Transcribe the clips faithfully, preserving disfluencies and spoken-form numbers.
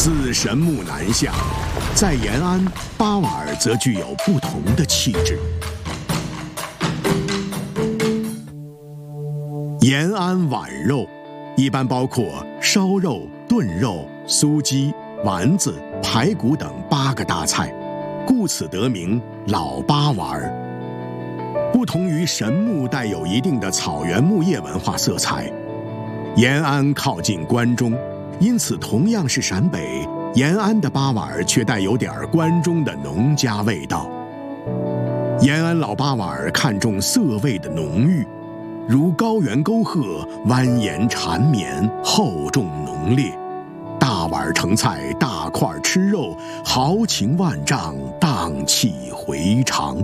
自神木南下，在延安、巴瓦尔则具有不同的气质。延安碗肉一般包括烧肉、炖肉、酥鸡、丸子、排骨等八个大菜，故此得名老八碗。不同于神木带有一定的草原牧业文化色彩，延安靠近关中，因此同样是陕北，延安的八碗却带有点关中的农家味道。延安老八碗看重色味的浓郁，如高原沟壑蜿蜒缠绵，厚重浓烈。大碗盛菜，大块吃肉，豪情万丈，荡气回肠。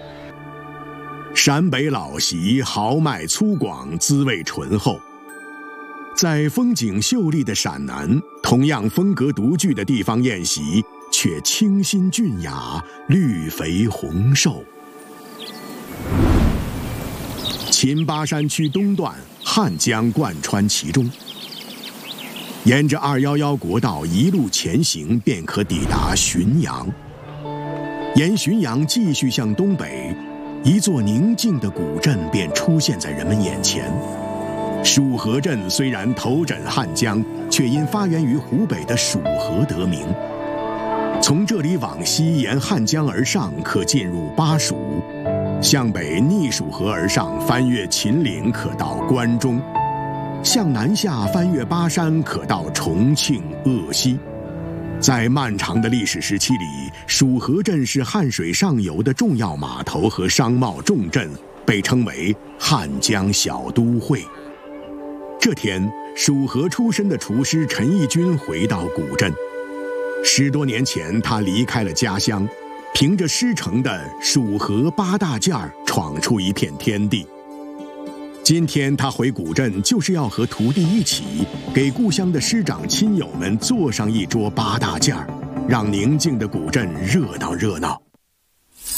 陕北老席豪迈粗犷，滋味醇厚。在风景秀丽的陕南，同样风格独具的地方宴席，却清新俊雅，绿肥红瘦。秦巴山区东段，汉江贯穿其中。沿着二一一国道一路前行，便可抵达浔阳。沿浔阳继续向东北，一座宁静的古镇便出现在人们眼前。蜀河镇虽然头枕汉江，却因发源于湖北的蜀河得名。从这里往西沿汉江而上，可进入巴蜀；向北逆蜀河而上，翻越秦岭，可到关中；向南下翻越巴山，可到重庆、鄂西。在漫长的历史时期里，蜀河镇是汉水上游的重要码头和商贸重镇，被称为汉江小都会。这天，蜀河出身的厨师陈义军回到古镇。十多年前，他离开了家乡，凭着师承的蜀河八大件儿闯出一片天地。今天他回古镇，就是要和徒弟一起给故乡的师长亲友们做上一桌八大件儿，让宁静的古镇热闹热闹。